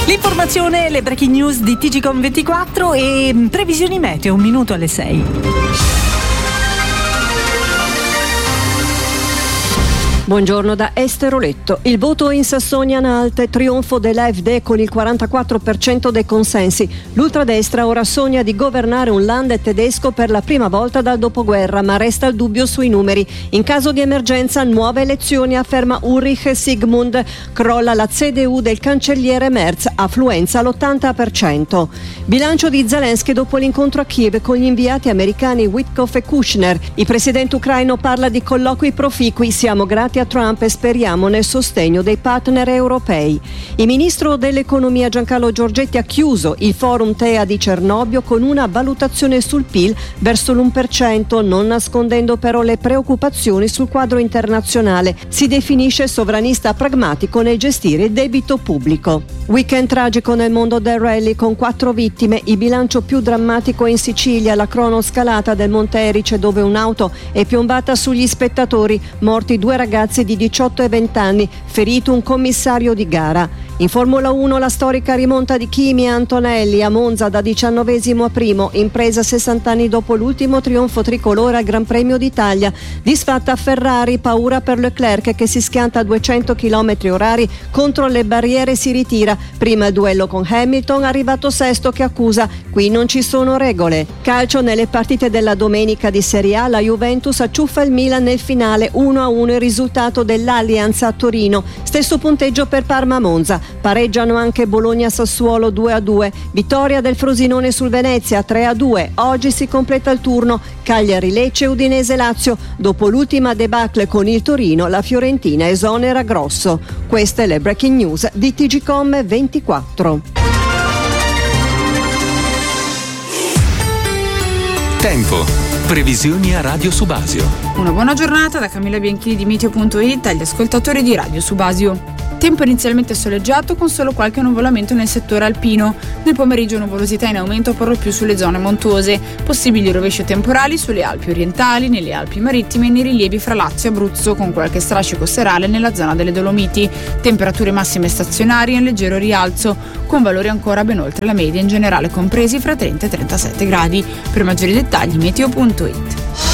L'informazione, le breaking news di TGcom24 e previsioni meteo, 1 minuto alle 6. Buongiorno da Esteroletto. Il voto in Sassonia-Anhalt, trionfo dell'AfD con il 44% dei consensi. L'ultradestra ora sogna di governare un land tedesco per la prima volta dal dopoguerra, ma resta il dubbio sui numeri. In caso di emergenza, nuove elezioni, afferma Ulrich Sigmund. Crolla la CDU del cancelliere Merz, affluenza all'80%. Bilancio di Zelensky dopo l'incontro a Kiev con gli inviati americani Witkoff e Kushner. Il presidente ucraino parla di colloqui proficui. Siamo grati a Trump e speriamo nel sostegno dei partner europei. Il ministro dell'economia Giancarlo Giorgetti ha chiuso il forum TEA di Cernobbio con una valutazione sul PIL verso l'1%, non nascondendo però le preoccupazioni sul quadro internazionale. Si definisce sovranista pragmatico nel gestire il debito pubblico. Weekend tragico nel mondo del rally con 4 vittime, il bilancio più drammatico in Sicilia, la cronoscalata del Monte Erice dove un'auto è piombata sugli spettatori, morti 2 ragazzi di 18 e 20 anni, ferito un commissario di gara. In Formula 1 la storica rimonta di Kimi e Antonelli a Monza da 19esimo a primo, impresa 60 anni dopo l'ultimo trionfo tricolore al Gran Premio d'Italia. Disfatta Ferrari, paura per Leclerc che si schianta a 200 km/h contro le barriere e si ritira. Prima il duello con Hamilton, arrivato sesto che accusa qui non ci sono regole. Calcio, nelle partite della domenica di Serie A la Juventus acciuffa il Milan nel finale 1-1, il risultato dell'Allianz a Torino. Stesso punteggio per Parma-Monza. Pareggiano anche Bologna-Sassuolo 2-2, vittoria del Frosinone sul Venezia 3-2. Oggi si completa il turno Cagliari-Lecce, Udinese-Lazio. Dopo l'ultima debacle con il Torino, la Fiorentina esonera Grosso. Queste le breaking news di TGcom24. Tempo. Previsioni a Radio Subasio. Una buona giornata da Camilla Bianchini di Meteo.it agli ascoltatori di Radio Subasio. Tempo inizialmente soleggiato con solo qualche nuvolamento nel settore alpino. Nel pomeriggio nuvolosità in aumento per lo più sulle zone montuose. Possibili rovesci temporali sulle Alpi orientali, nelle Alpi marittime e nei rilievi fra Lazio e Abruzzo con qualche strascico serale nella zona delle Dolomiti. Temperature massime stazionarie in leggero rialzo, con valori ancora ben oltre la media in generale compresi fra 30 e 37 gradi. Per maggiori dettagli Meteo.it.